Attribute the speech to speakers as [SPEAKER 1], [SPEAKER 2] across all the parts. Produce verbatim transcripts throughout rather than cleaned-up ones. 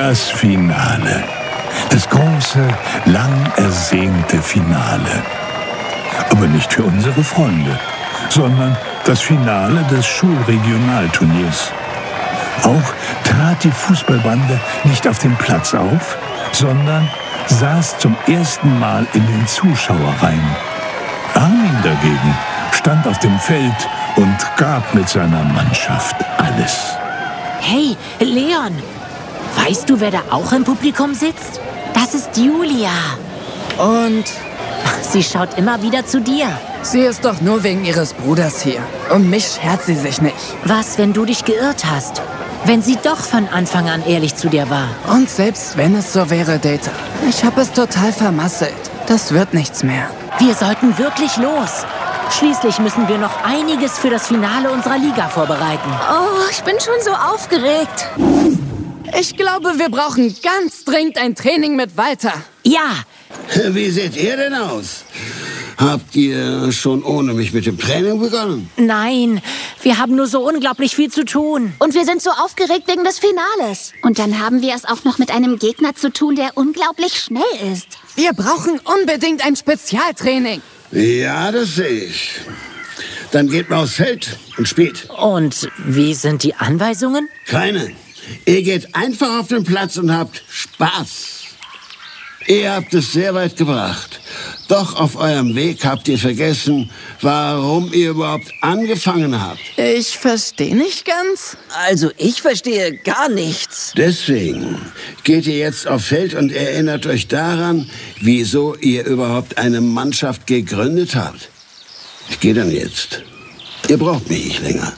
[SPEAKER 1] Das Finale. Das große, lang ersehnte Finale. Aber nicht für unsere Freunde, sondern das Finale des Schulregionalturniers. Auch trat die Fußballbande nicht auf dem Platz auf, sondern saß zum ersten Mal in den Zuschauerreihen. Armin dagegen stand auf dem Feld und gab mit seiner Mannschaft alles.
[SPEAKER 2] Hey, Leon, weißt du, wer da auch im Publikum sitzt? Das ist Julia.
[SPEAKER 3] Und
[SPEAKER 2] Sie schaut immer wieder zu dir.
[SPEAKER 3] sie ist doch nur wegen ihres Bruders hier. Um mich schert sie sich nicht.
[SPEAKER 2] Was, wenn du dich geirrt hast? Wenn sie doch von Anfang an ehrlich zu dir war.
[SPEAKER 3] Und selbst wenn es so wäre, Data, ich habe es total vermasselt. Das wird nichts mehr.
[SPEAKER 2] Wir sollten wirklich los. Schließlich müssen wir noch einiges für das Finale unserer Liga vorbereiten.
[SPEAKER 4] Oh, ich bin schon so aufgeregt.
[SPEAKER 3] Ich glaube, wir brauchen ganz dringend ein Training mit Walter.
[SPEAKER 2] Ja,
[SPEAKER 5] Wie seht ihr denn aus? Habt ihr schon ohne mich mit dem Training begonnen?
[SPEAKER 2] nein, wir haben nur so unglaublich viel zu tun.
[SPEAKER 4] Und wir sind so aufgeregt wegen des Finales. Und dann haben wir es auch noch mit einem Gegner zu tun, der unglaublich schnell ist.
[SPEAKER 3] Wir brauchen unbedingt ein Spezialtraining.
[SPEAKER 5] Ja, das sehe ich. Dann geht mal aufs Feld und spielt.
[SPEAKER 2] Und wie sind die Anweisungen?
[SPEAKER 5] Keine. Ihr geht einfach auf den Platz und habt Spaß. Ihr habt es sehr weit gebracht. Doch auf eurem Weg habt ihr vergessen, warum ihr überhaupt angefangen habt.
[SPEAKER 3] Ich verstehe nicht ganz.
[SPEAKER 6] Also ich verstehe gar nichts.
[SPEAKER 5] Deswegen geht ihr jetzt aufs Feld und erinnert euch daran, wieso ihr überhaupt eine Mannschaft gegründet habt. Ich gehe dann jetzt. Ihr braucht mich nicht länger.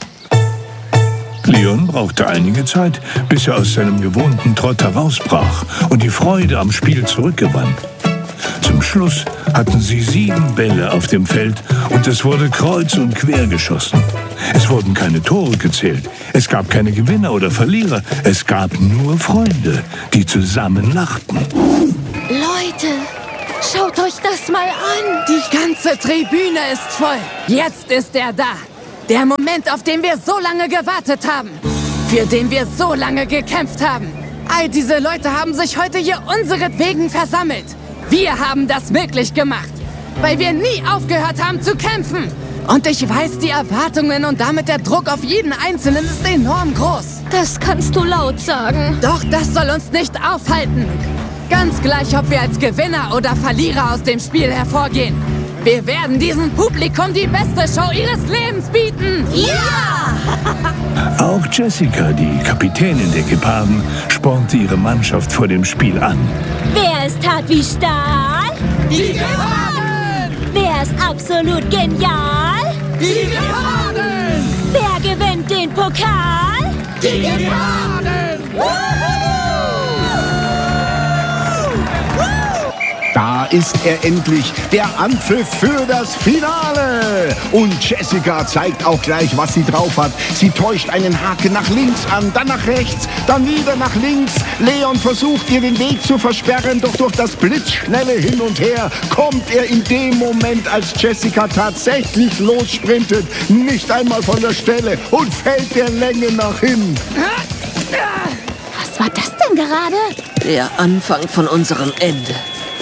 [SPEAKER 1] Leon brauchte einige Zeit, bis er aus seinem gewohnten Trott herausbrach und die Freude am Spiel zurückgewann. Zum Schluss hatten sie sieben Bälle auf dem Feld und es wurde kreuz und quer geschossen. Es wurden keine Tore gezählt, es gab keine Gewinner oder Verlierer, es gab nur Freunde, die zusammen lachten.
[SPEAKER 4] Leute, schaut euch das mal an.
[SPEAKER 3] Die ganze Tribüne ist voll. Jetzt ist er da. Der Moment, auf den wir so lange gewartet haben. Für den wir so lange gekämpft haben. All diese Leute haben sich heute hier unseretwegen versammelt. Wir haben das möglich gemacht, weil wir nie aufgehört haben zu kämpfen. Und ich weiß, die Erwartungen und damit der Druck auf jeden Einzelnen ist enorm groß.
[SPEAKER 4] Das kannst du laut sagen.
[SPEAKER 3] Doch das soll uns nicht aufhalten. Ganz gleich, ob wir als Gewinner oder Verlierer aus dem Spiel hervorgehen. Wir werden diesem Publikum die beste Show ihres Lebens bieten.
[SPEAKER 4] Ja!
[SPEAKER 1] Auch Jessica, die Kapitänin der Geparden, spornte ihre Mannschaft vor dem Spiel an.
[SPEAKER 7] Wer ist hart wie Stahl?
[SPEAKER 3] Die Geparden!
[SPEAKER 7] Wer ist absolut genial?
[SPEAKER 3] Die Geparden!
[SPEAKER 7] Wer gewinnt den Pokal?
[SPEAKER 3] Die Geparden!
[SPEAKER 8] Da ist er endlich, der Anpfiff für das Finale. Und Jessica zeigt auch gleich, was sie drauf hat. Sie täuscht einen Haken nach links an, dann nach rechts, dann wieder nach links. Leon versucht, ihr den Weg zu versperren, doch durch das blitzschnelle Hin und Her kommt er in dem Moment, als Jessica tatsächlich lossprintet, nicht einmal von der Stelle und fällt der Länge nach hin.
[SPEAKER 4] Was war das denn gerade?
[SPEAKER 6] Der Anfang von unserem Ende.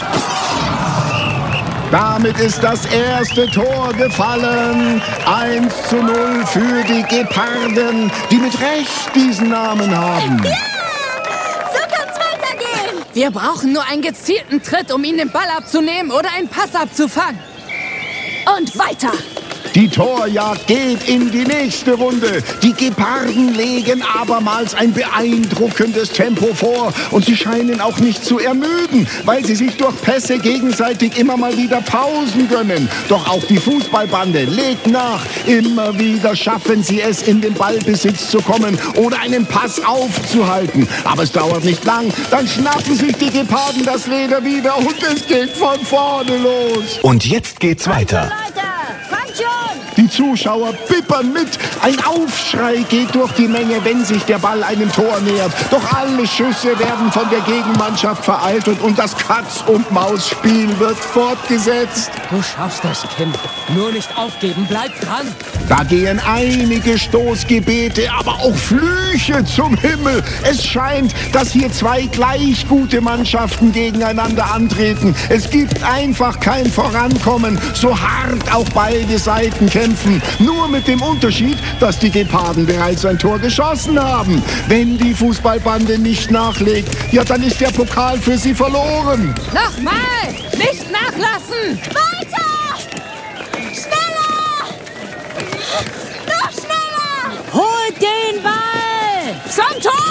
[SPEAKER 8] Damit ist das erste Tor gefallen. eins zu null für die Geparden, die mit Recht diesen Namen haben.
[SPEAKER 7] So kann's weitergehen.
[SPEAKER 3] Wir brauchen nur einen gezielten Tritt, um ihn den Ball abzunehmen oder einen Pass abzufangen. Und weiter.
[SPEAKER 8] Die Torjagd geht in die nächste Runde. Die Geparden legen abermals ein beeindruckendes Tempo vor. Und sie scheinen auch nicht zu ermüden, weil sie sich durch Pässe gegenseitig immer mal wieder Pausen gönnen. Doch auch die Fußballbande legt nach. Immer wieder schaffen sie es, in den Ballbesitz zu kommen oder einen Pass aufzuhalten. Aber es dauert nicht lang. Dann schnappen sich die Geparden das Leder wieder und es geht von vorne los.
[SPEAKER 9] Und jetzt geht's weiter.
[SPEAKER 7] Leute, kommt schon.
[SPEAKER 8] Die Zuschauer bippern mit. Ein Aufschrei geht durch die Menge, wenn sich der Ball einem Tor nähert. Doch alle Schüsse werden von der Gegenmannschaft vereitelt und das Katz-und-Maus-Spiel wird fortgesetzt.
[SPEAKER 9] Du schaffst es, Kim. Nur nicht aufgeben, bleib dran.
[SPEAKER 8] Da gehen einige Stoßgebete, aber auch Flüche zum Himmel. Es scheint, dass hier zwei gleich gute Mannschaften gegeneinander antreten. Es gibt einfach kein Vorankommen, so hart auch beide Seiten kämpfen. Nur mit dem Unterschied, dass die Geparden bereits ein Tor geschossen haben. Wenn die Fußballbande nicht nachlegt, ja, dann ist der Pokal für sie verloren.
[SPEAKER 3] Nochmal! Nicht nachlassen!
[SPEAKER 7] Weiter! Schneller! Noch schneller!
[SPEAKER 2] Holt den Ball!
[SPEAKER 3] Zum Tor!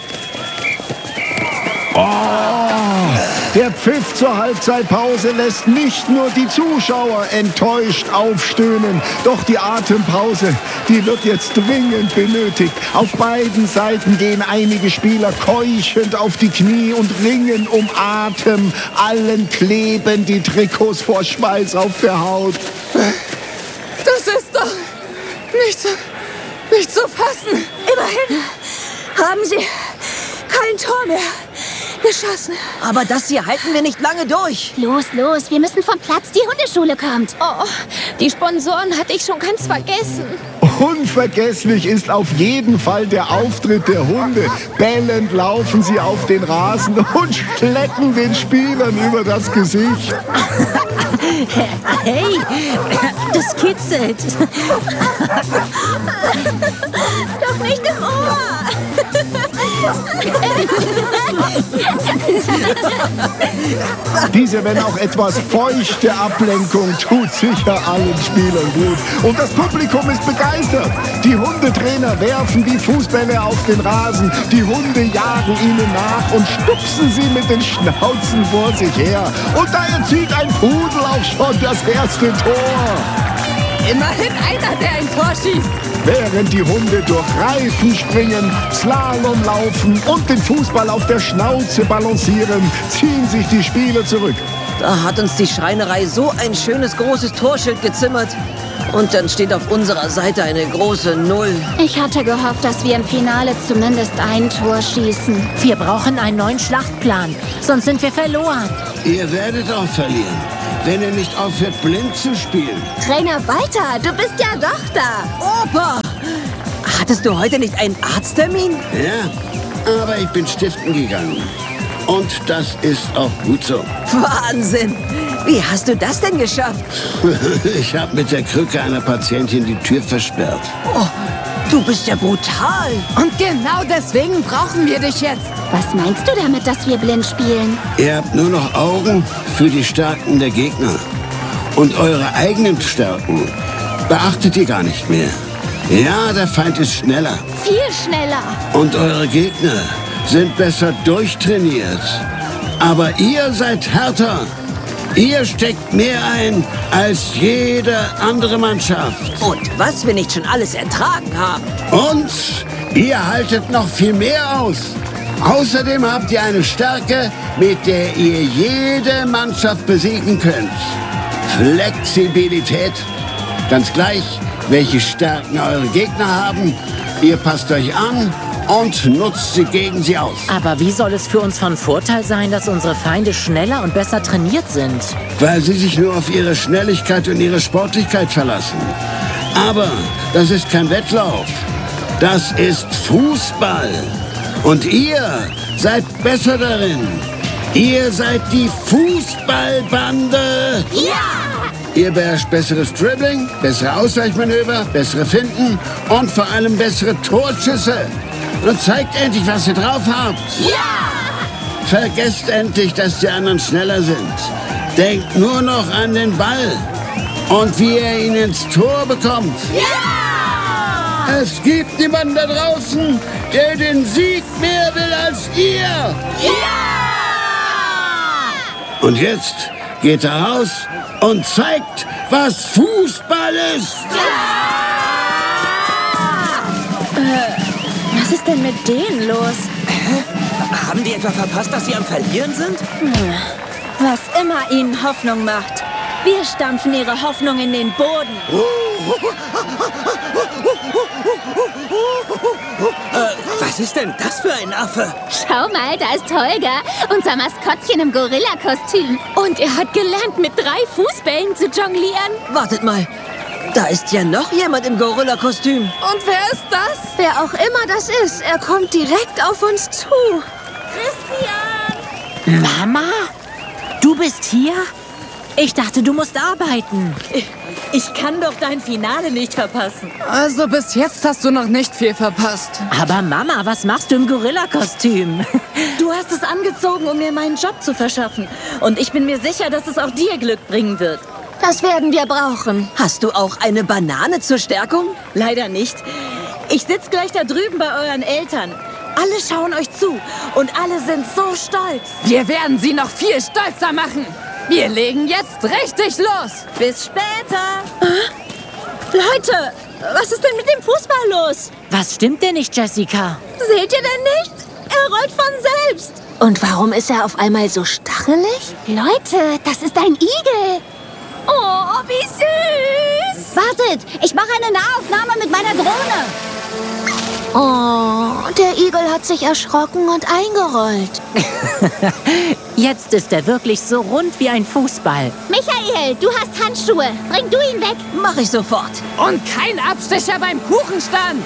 [SPEAKER 8] Oh, der Pfiff zur Halbzeitpause lässt nicht nur die Zuschauer enttäuscht aufstöhnen. Doch die Atempause, die wird jetzt dringend benötigt. Auf beiden Seiten gehen einige Spieler keuchend auf die Knie und ringen um Atem. Allen kleben die Trikots vor Schweiß auf der Haut.
[SPEAKER 3] Das ist doch nicht zu, nicht zu fassen.
[SPEAKER 7] Immerhin haben sie kein Tor mehr geschossen.
[SPEAKER 6] Aber das hier halten wir nicht lange durch.
[SPEAKER 4] Los, los, wir müssen vom Platz, die Hundeschule kommt.
[SPEAKER 7] Oh, die Sponsoren hatte ich schon ganz vergessen.
[SPEAKER 8] Unvergesslich ist auf jeden Fall der Auftritt der Hunde. Bellend laufen sie auf den Rasen und schlecken den Spielern über das Gesicht.
[SPEAKER 2] Hey, das kitzelt.
[SPEAKER 7] Doch nicht im Ohr.
[SPEAKER 8] Diese, wenn auch etwas feuchte Ablenkung tut sicher allen Spielern gut. Und das Publikum ist begeistert. Die Hundetrainer werfen die Fußbälle auf den Rasen. Die Hunde jagen ihnen nach und stupsen sie mit den Schnauzen vor sich her. Und da erzielt ein Pudel auch schon das erste Tor.
[SPEAKER 3] Immerhin einer, der ein Tor schießt.
[SPEAKER 8] Während die Hunde durch Reifen springen, Slalom laufen und den Fußball auf der Schnauze balancieren, ziehen sich die Spieler zurück.
[SPEAKER 6] Da hat uns die Schreinerei so ein schönes großes Torschild gezimmert. Und dann steht auf unserer Seite eine große Null.
[SPEAKER 4] Ich hatte gehofft, dass wir im Finale zumindest ein Tor schießen.
[SPEAKER 2] Wir brauchen einen neuen Schlachtplan, sonst sind wir verloren.
[SPEAKER 5] Ihr werdet auch verlieren, wenn ihr nicht aufhört, blind zu spielen.
[SPEAKER 7] Trainer Walter, du bist ja doch da.
[SPEAKER 6] Opa! Hattest du heute nicht einen Arzttermin?
[SPEAKER 5] Ja, aber ich bin stiften gegangen. Und das ist auch gut so.
[SPEAKER 6] Wahnsinn! Wie hast du das denn geschafft?
[SPEAKER 5] Ich habe mit der Krücke einer Patientin die Tür versperrt.
[SPEAKER 6] Oh, du bist ja brutal.
[SPEAKER 3] Und genau deswegen brauchen wir dich jetzt.
[SPEAKER 4] Was meinst du damit, dass wir blind spielen?
[SPEAKER 5] Ihr habt nur noch Augen für die Stärken der Gegner. Und eure eigenen Stärken beachtet ihr gar nicht mehr. Ja, der Feind ist schneller.
[SPEAKER 7] Viel schneller.
[SPEAKER 5] Und eure Gegner sind besser durchtrainiert. Aber ihr seid härter. Ihr steckt mehr ein als jede andere Mannschaft.
[SPEAKER 6] Und was wir nicht schon alles ertragen haben.
[SPEAKER 5] Und ihr haltet noch viel mehr aus. Außerdem habt ihr eine Stärke, mit der ihr jede Mannschaft besiegen könnt. Flexibilität. Ganz gleich, welche Stärken eure Gegner haben. Ihr passt euch an und nutzt sie gegen sie aus.
[SPEAKER 2] Aber wie soll es für uns von Vorteil sein, dass unsere Feinde schneller und besser trainiert sind?
[SPEAKER 5] Weil sie sich nur auf ihre Schnelligkeit und ihre Sportlichkeit verlassen. Aber das ist kein Wettlauf. Das ist Fußball. Und ihr seid besser darin. Ihr seid die Fußballbande.
[SPEAKER 7] Ja!
[SPEAKER 5] Ihr beherrscht besseres Dribbling, bessere Ausweichmanöver, bessere Finden und vor allem bessere Torschüsse. Und zeigt endlich, was ihr drauf habt.
[SPEAKER 7] Ja!
[SPEAKER 5] Vergesst endlich, dass die anderen schneller sind. Denkt nur noch an den Ball und wie ihr ihn ins Tor bekommt.
[SPEAKER 7] Ja!
[SPEAKER 5] Es gibt niemanden da draußen, der den Sieg mehr will als ihr.
[SPEAKER 7] Ja!
[SPEAKER 5] Und jetzt geht er raus und zeigt, was Fußball ist.
[SPEAKER 7] Was ist denn mit denen los?
[SPEAKER 6] Haben die etwa verpasst, dass sie am Verlieren sind?
[SPEAKER 7] Was immer ihnen Hoffnung macht. Wir stampfen ihre Hoffnung in den Boden.
[SPEAKER 5] Uh,
[SPEAKER 6] Äh, was ist denn das für ein Affe?
[SPEAKER 4] Schau mal, da ist Holger, unser Maskottchen im Gorilla-Kostüm.
[SPEAKER 7] Und er hat gelernt, mit drei Fußbällen zu jonglieren.
[SPEAKER 6] Wartet mal, da ist ja noch jemand im Gorilla-Kostüm.
[SPEAKER 3] Und wer ist das?
[SPEAKER 7] Wer auch immer das ist, er kommt direkt auf uns zu.
[SPEAKER 2] Christian! Mama? Du bist hier? Ich dachte, du musst arbeiten.
[SPEAKER 7] Ich kann doch dein Finale nicht verpassen.
[SPEAKER 3] Also bis jetzt hast du noch nicht viel verpasst.
[SPEAKER 2] Aber Mama, was machst du im Gorilla-Kostüm?
[SPEAKER 7] Du hast es angezogen, um mir meinen Job zu verschaffen. Und ich bin mir sicher, dass es auch dir Glück bringen wird. Das werden wir brauchen.
[SPEAKER 6] Hast du auch eine Banane zur Stärkung?
[SPEAKER 7] Leider nicht. Ich sitze gleich da drüben bei euren Eltern. Alle schauen euch zu und alle sind so stolz.
[SPEAKER 3] Wir werden sie noch viel stolzer machen. Wir legen jetzt richtig los.
[SPEAKER 7] Bis später. Leute, was ist denn mit dem Fußball los?
[SPEAKER 2] Was stimmt denn nicht, Jessica?
[SPEAKER 7] Seht ihr denn nicht? Er rollt von selbst. Und warum ist er auf einmal so stachelig?
[SPEAKER 4] Leute, das ist ein Igel.
[SPEAKER 7] Oh, wie süß.
[SPEAKER 4] Wartet, ich mache eine Nahaufnahme mit meiner Drohne.
[SPEAKER 7] Oh, der Igel hat sich erschrocken und eingerollt.
[SPEAKER 2] Jetzt ist er wirklich so rund wie ein Fußball.
[SPEAKER 4] Michael, du hast Handschuhe. Bring du ihn weg.
[SPEAKER 6] Mach ich sofort.
[SPEAKER 3] Und kein Abstecher beim Kuchenstand.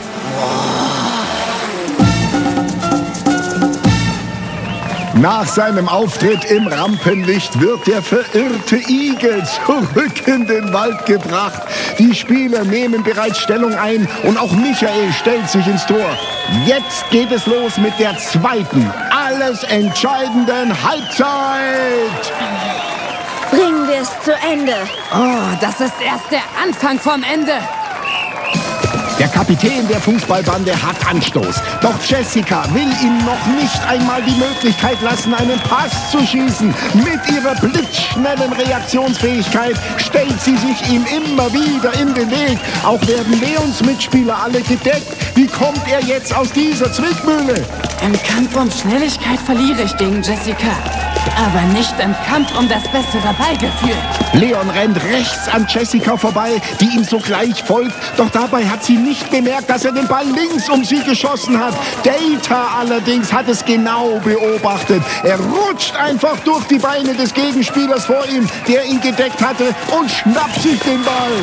[SPEAKER 8] Nach seinem Auftritt im Rampenlicht wird der verirrte Igel zurück in den Wald gebracht. Die Spieler nehmen bereits Stellung ein und auch Michael stellt sich ins Tor. Jetzt geht es los mit der zweiten, alles entscheidenden Halbzeit.
[SPEAKER 7] Bringen wir es zu Ende.
[SPEAKER 3] Oh, das ist erst der Anfang vom Ende.
[SPEAKER 8] Der Kapitän der Fußballbande hat Anstoß. Doch Jessica will ihm noch nicht einmal die Möglichkeit lassen, einen Pass zu schießen. Mit ihrer blitzschnellen Reaktionsfähigkeit stellt sie sich ihm immer wieder in den Weg. Auch werden Leons Mitspieler alle gedeckt. Wie kommt er jetzt aus dieser Zwickmühle?
[SPEAKER 3] Im Kampf um Schnelligkeit verliere ich gegen Jessica. Aber nicht im Kampf um das bessere Ballgefühl.
[SPEAKER 8] Leon rennt rechts an Jessica vorbei, die ihm sogleich folgt. Doch dabei hat sie nicht bemerkt, dass er den Ball links um sie geschossen hat. Data allerdings hat es genau beobachtet. Er rutscht einfach durch die Beine des Gegenspielers vor ihm, der ihn gedeckt hatte, und schnappt sich den Ball.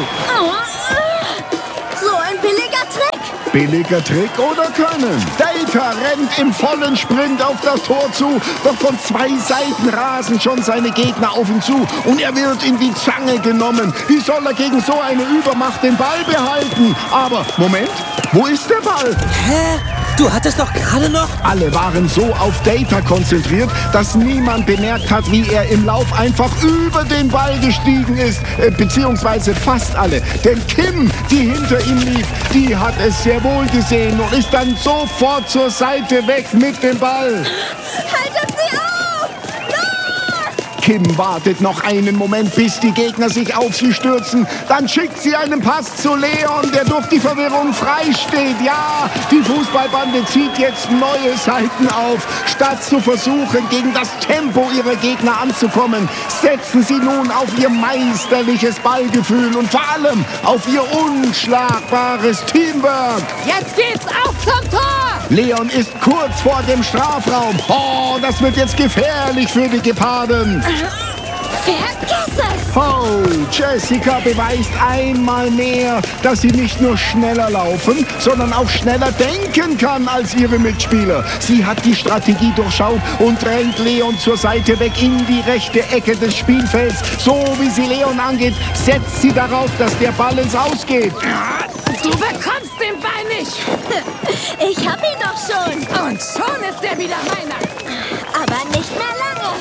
[SPEAKER 7] So ein billiger Trick.
[SPEAKER 8] Billiger Trick oder Können? Data rennt im vollen Sprint auf das Tor zu, doch von zwei Seiten rasen schon seine Gegner auf ihn zu und er wird in die Zange genommen. Wie soll er gegen so eine Übermacht den Ball behalten? Aber, Moment, wo ist der Ball?
[SPEAKER 6] Hä? Du hattest doch gerade noch...
[SPEAKER 8] Alle waren so auf Data konzentriert, dass niemand bemerkt hat, wie er im Lauf einfach über den Ball gestiegen ist. Äh, beziehungsweise fast alle. Denn Kim, die hinter ihm lief, die hat es sehr wohl gesehen und ist dann sofort zur Seite weg mit dem Ball.
[SPEAKER 7] Haltet sie auf! Los!
[SPEAKER 8] Kim wartet noch einen Moment, bis die Gegner sich auf sie stürzen. Dann schickt sie einen Pass zu Leon, der durch die Verwirrung frei steht. Ja, die Fußballbande zieht jetzt neue Seiten auf. Statt zu versuchen, gegen das Tempo ihrer Gegner anzukommen, setzen sie nun auf ihr meisterliches Ballgefühl und vor allem auf ihr unschlagbares Teamwork.
[SPEAKER 3] Jetzt geht's auf zum Tor!
[SPEAKER 8] Leon ist kurz vor dem Strafraum. Oh, das wird jetzt gefährlich für die Geparden.
[SPEAKER 4] Vergiss es!
[SPEAKER 8] Oh, Jessica beweist einmal mehr, dass sie nicht nur schneller laufen, sondern auch schneller denken kann als ihre Mitspieler. Sie hat die Strategie durchschaut und drängt Leon zur Seite weg in die rechte Ecke des Spielfelds. So wie sie Leon angeht, setzt sie darauf, dass der Ball ins Aus geht.
[SPEAKER 3] Du bekommst den Ball nicht!
[SPEAKER 7] Ich hab ihn doch schon.
[SPEAKER 3] Und schon ist er wieder meiner.
[SPEAKER 7] Aber nicht mehr lange.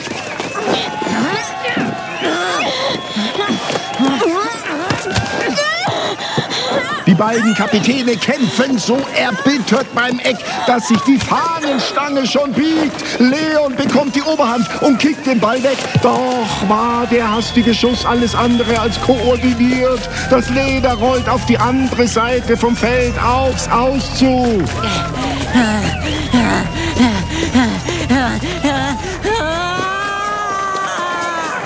[SPEAKER 8] Die beiden Kapitäne kämpfen so erbittert beim Eck, dass sich die Fahnenstange schon biegt. Leon bekommt die Oberhand und kickt den Ball weg. Doch war der hastige Schuss alles andere als koordiniert. Das Leder rollt auf die andere Seite vom Feld aufs Aus zu.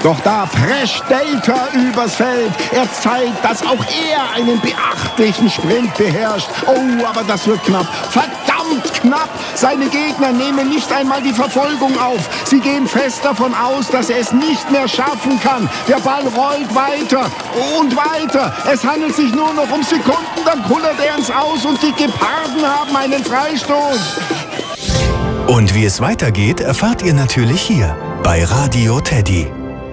[SPEAKER 8] Doch da prescht Delta übers Feld. Er zeigt, dass auch er einen beachtlichen Sprint beherrscht. Oh, aber das wird knapp. Verdammt knapp. Seine Gegner nehmen nicht einmal die Verfolgung auf. Sie gehen fest davon aus, dass er es nicht mehr schaffen kann. Der Ball rollt weiter und weiter. Es handelt sich nur noch um Sekunden, dann kullert er ins Aus und die Geparden haben einen Freistoß.
[SPEAKER 10] Und wie es weitergeht, erfahrt ihr natürlich hier bei Radio Teddy.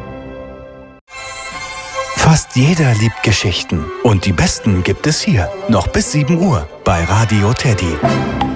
[SPEAKER 10] Fast jeder liebt Geschichten und die besten gibt es hier, noch bis sieben Uhr bei Radio Teddy.